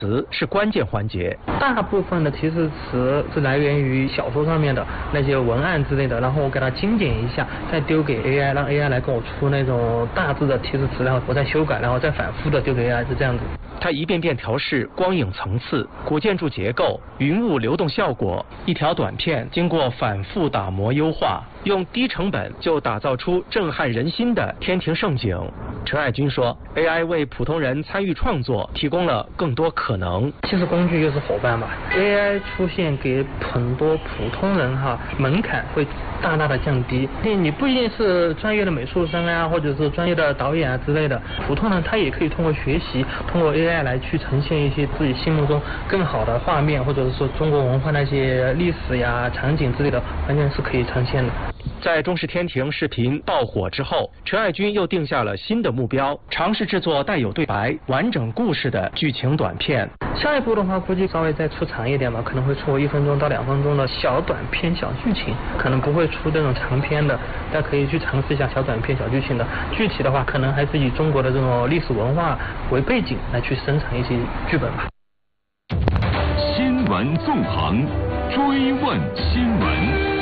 词是关键环节。 大部分的提示词是来源于小说上面的那些文案之类的，然后我给它精简一下，再丢给 AI， 让 AI 来跟我出那种大致的提示词，然后我再修改，然后再反复的丢给 AI， 是这样子。 它一遍遍调试光影层次、古建筑结构、云雾流动效果，一条短片经过反复打磨优化，用低成本就打造出震撼人心的天庭盛景。陈爱军说 ，AI 为普通人参与创作提供了更多可能。 其实工具就是伙伴嘛 ，AI 出现给很多普通人门槛会大大的降低。你不一定是专业的美术生啊，或者是专业的导演啊之类的，普通人他也可以通过学习，通过 AI 来去呈现一些自己心目中更好的画面，或者是说中国文化那些历史呀、场景之类的，完全是可以呈现的。 在中视天庭视频爆火之后，陈爱军又定下了新的目标，尝试制作带有对白、完整故事的剧情短片。 下一步的话，估计稍微再出长一点吧，可能会出1分钟到2分钟的小短片、小剧情，可能不会出这种长篇的，大家可以去尝试一下小短片、小剧情的。具体的话，可能还是以中国的这种历史文化为背景来去生产一些剧本吧。 新闻纵横，追问新闻。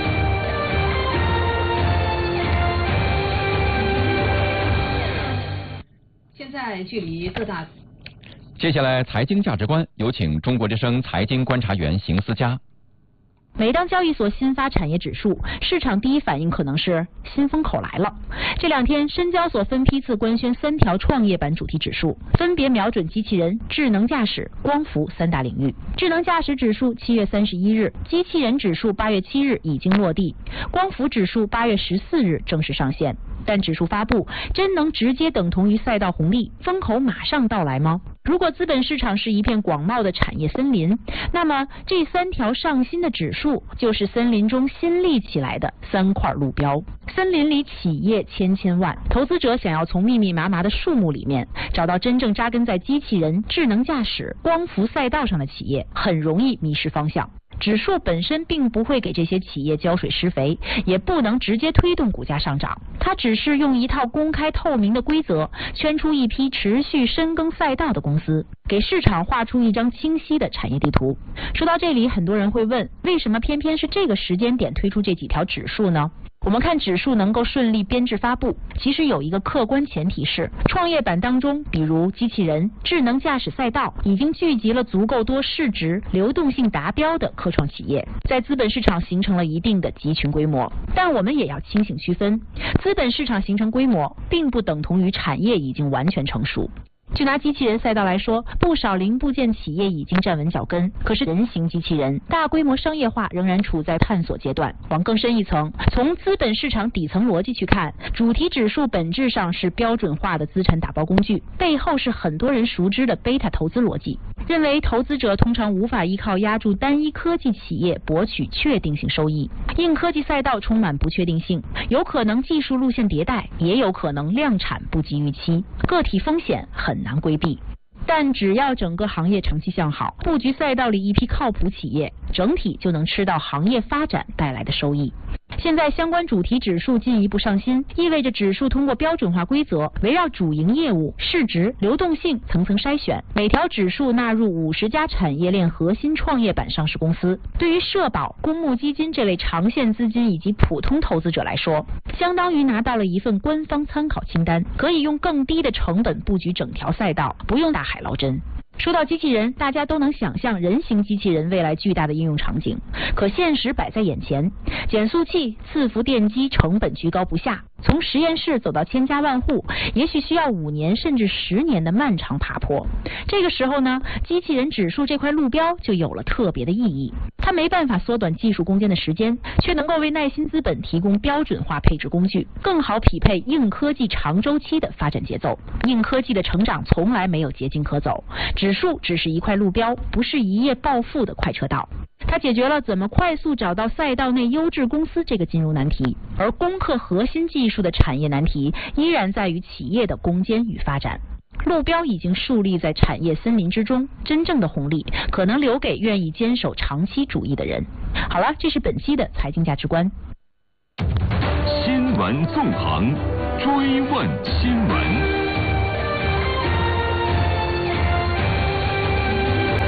现在距离各大。 接下来财经价值观，有请中国之声财经观察员邢思佳。 每当交易所新发产业指数，市场第一反应可能是新风口来了。这2天，深交所分批次官宣3条创业板主题指数，分别瞄准机器人、智能驾驶、光伏3大领域。智能驾驶指数7月31日，机器人指数8月7日已经落地，光伏指数8月14日正式上线。但指数发布真能直接等同于赛道红利，风口马上到来吗？如果资本市场是一片广袤的产业森林，那么这3条上新的指数就是森林中新立起来的3块路标。森林里企业千万，投资者想要从密密麻麻的树木里面找到真正扎根在机器人、智能驾驶、光伏赛道上的企业，很容易迷失方向。指数本身并不会给这些企业浇水施肥，也不能直接推动股价上涨，它只是用一套公开透明的规则圈出一批持续深耕赛道的公司，给市场画出一张清晰的产业地图。说到这里，很多人会问，为什么偏偏是这个时间点推出这几条指数呢？我们看指数能够顺利编制发布，其实有一个客观前提是，创业板当中，比如机器人、智能驾驶赛道，已经聚集了足够多市值、流动性达标的科创企业，在资本市场形成了一定的集群规模。但我们也要清醒区分，资本市场形成规模，并不等同于产业已经完全成熟。就拿机器人赛道来说，不少零部件企业已经站稳脚跟，可是人形机器人大规模商业化仍然处在探索阶段。往更深一层，从资本市场底层逻辑去看，主题指数本质上是标准化的资产打包工具，背后是很多人熟知的贝塔投资逻辑，认为投资者通常无法依靠押注单一科技企业博取确定性收益。硬科技赛道充满不确定性，有可能技术路线迭代，也有可能量产不及预期，个体风险很难规避。但只要整个行业长期向好，布局赛道里一批靠谱企业，整体就能吃到行业发展带来的收益。现在相关主题指数进一步上新，意味着指数通过标准化规则，围绕主营业务、市值、流动性层层筛选，每条指数纳入50家产业链核心创业板上市公司。对于社保、公募基金这类长线资金以及普通投资者来说，相当于拿到了一份官方参考清单，可以用更低的成本布局整条赛道，不用大海捞针。说到机器人，大家都能想象人形机器人未来巨大的应用场景，可现实摆在眼前，减速器、伺服电机成本居高不下，从实验室走到千家万户，也许需要5年甚至10年的漫长爬坡。这个时候呢，机器人指数这块路标就有了特别的意义。它没办法缩短技术攻坚的时间，却能够为耐心资本提供标准化配置工具，更好匹配硬科技长周期的发展节奏。硬科技的成长从来没有捷径可走，指数只是一块路标，不是一夜暴富的快车道。它解决了怎么快速找到赛道内优质公司这个金融难题，而攻克核心技术的产业难题依然在于企业的攻坚与发展。路标已经树立在产业森林之中，真正的红利可能留给愿意坚守长期主义的人。好了，这是本期的财经价值观。 新闻纵横，追问新闻。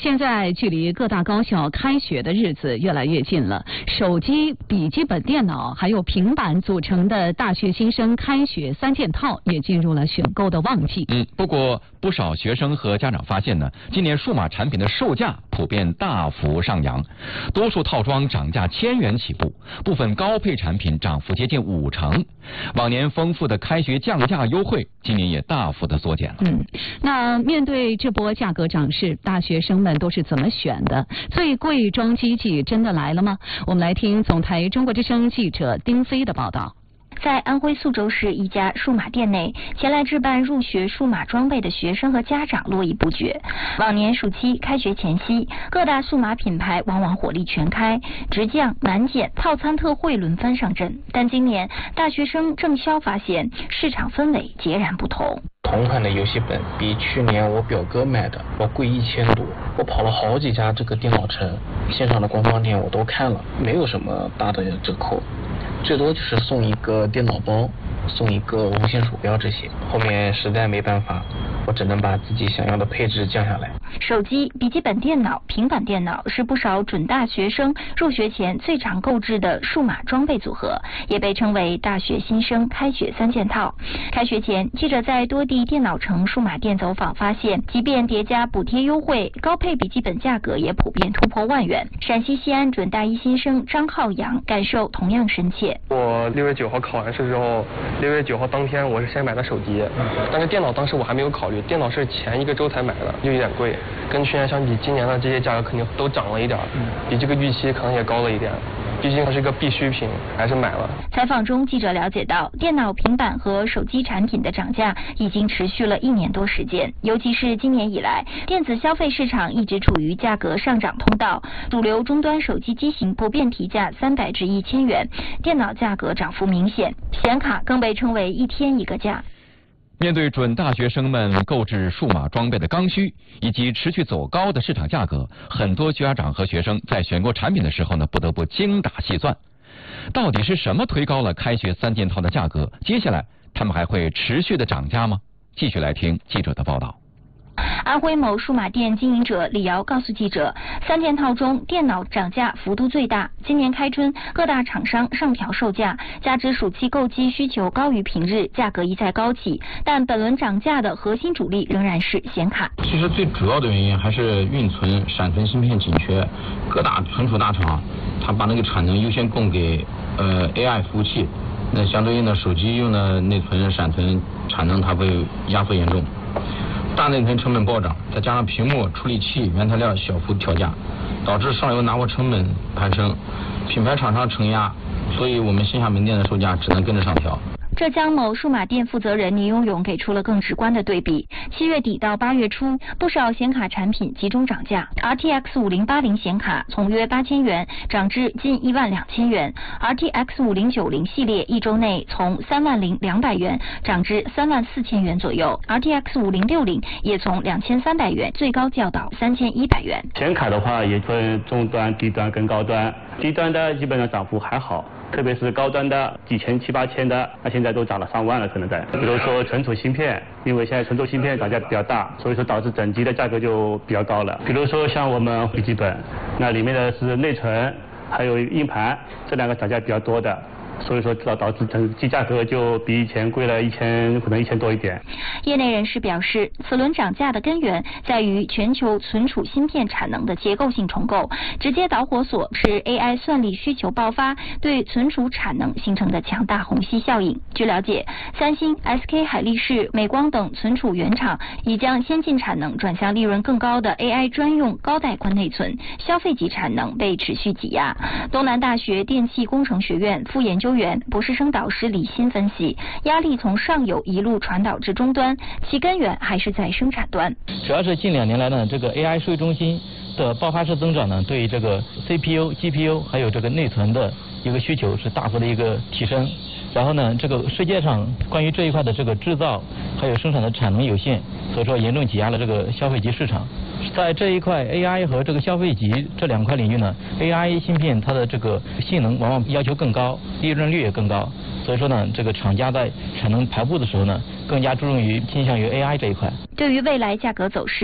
现在距离各大高校开学的日子越来越近了，手机、笔记本电脑还有平板组成的大学新生开学3件套也进入了选购的旺季。 不过不少学生和家长发现呢，今年数码产品的售价普遍大幅上扬，多数套装涨价1000元起步，部分高配产品涨幅接近50%。往年丰富的开学降价优惠，今年也大幅的缩减了。 那面对这波价格涨势，大学生们都是怎么选的？最贵装机器真的来了吗？我们来听总台中国之声记者丁飞的报道。 在安徽宿州市一家数码店内，前来置办入学数码装备的学生和家长络绎不绝。往年暑期开学前夕，各大数码品牌往往火力全开，直降、满减、套餐特惠轮番上阵。但今年大学生郑潇发现，市场氛围截然不同。 同款的游戏本比去年我表哥买的要贵1000多，我跑了好几家这个电脑城线上的官方店我都看了，没有什么大的折扣，最多就是送一个电脑包，送一个无线鼠标这些。后面实在没办法，我只能把自己想要的配置降下来。 手机、笔记本电脑、平板电脑是不少准大学生入学前最常购置的数码装备组合，也被称为大学新生开学3件套。开学前，记者在多地电脑城数码店走访发现，即便叠加补贴优惠，高配笔记本价格也普遍突破万元。陕西西安准大一新生张浩洋感受同样深切。 我6月9号考完试之后，6月9号当天我是先买的手机，但是电脑当时我还没有考虑，电脑是前1个周才买的，就有点贵。跟去年相比，今年的这些价格肯定都涨了一点，比这个预期可能也高了一点。毕竟它是个必需品，还是买了。 采访中，记者了解到，电脑、平板和手机产品的涨价已经持续了1年多时间，尤其是今年以来，电子消费市场一直处于价格上涨通道，主流终端手机机型普遍提价300至1000元，电脑价格涨幅明显，显卡更被称为1天1个价。 面对准大学生们购置数码装备的刚需，以及持续走高的市场价格，很多家长和学生在选购产品的时候呢，不得不精打细算。到底是什么推高了开学3件套的价格？接下来他们还会持续的涨价吗？继续来听记者的报道。 安徽某数码店经营者李瑶告诉记者，3件套中电脑涨价幅度最大。今年开春，各大厂商上调售价，加之暑期购机需求高于平日，价格一再高企。但本轮涨价的核心主力仍然是显卡。 其实最主要的原因还是运存、闪存芯片紧缺，各大存储大厂它把那个产能优先供给AI 服务器，那相对应的手机用的内存、闪存产能它会压缩严重。大内存成本暴涨，再加上屏幕、处理器、原材料小幅调价，导致上游拿货成本攀升，品牌厂商承压，所以我们线下门店的售价只能跟着上调。 浙江某数码店负责人倪永勇给出了更直观的对比。7月底到8月初，不少显卡产品集中涨价。RTX 5080显卡从约8000元涨至近12000元 ，RTX 5090系列1周内从30200元涨至34000元左右 ，RTX 5060也从2300元最高降到3100元。 显卡的话也分中端、低端跟高端，低端的基本上涨幅还好。特别是高端的几千、7、8000的，那现在都涨了上万了，可能在。比如说存储芯片，因为现在存储芯片涨价比较大，所以说导致整机的价格就比较高了。比如说像我们笔记本，那里面的是内存，还有硬盘，这2个涨价比较多的。所以说导致整机价格就比以前贵了1000，可能1000多一点。 业内人士表示，此轮涨价的根源在于全球存储芯片产能的结构性重构，直接导火索是 AI 算力需求爆发对存储产能形成的强大虹吸效应。据了解，三星、SK 海力士、美光等存储原厂已将先进产能转向利润更高的 AI 专用高带宽内存，消费级产能被持续挤压。东南大学电气工程学院副研究员、博士生导师李欣分析，压力从上游一路传导至终端，其根源还是在生产端。 主要是近2年来呢，这个 AI 数据中心的爆发式增长呢，对于这个 CPU、GPU 还有这个内存的一个需求是大幅的一个提升。然后呢，这个世界上关于这一块的这个制造还有生产的产能有限，所以说严重挤压了这个消费级市场。在这一块 AI 和这个消费级这2块领域呢 ，AI 芯片它的这个性能往往要求更高，利润率也更高。所以说呢，这个厂家在产能排布的时候呢，更加注重于倾向于 AI 这一块。 对于未来价格走势，